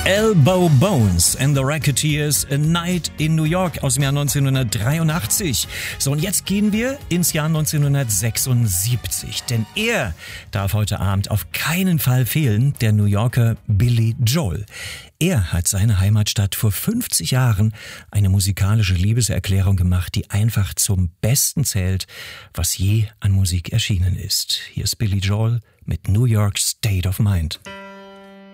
Elbow Bones and the Racketeers, A Night in New York aus dem Jahr 1983. So, und jetzt gehen wir ins Jahr 1976, denn er darf heute Abend auf keinen Fall fehlen, der New Yorker Billy Joel. Er hat seine Heimatstadt vor 50 Jahren eine musikalische Liebeserklärung gemacht, die einfach zum Besten zählt, was je an Musik erschienen ist. Hier ist Billy Joel mit New York State of Mind.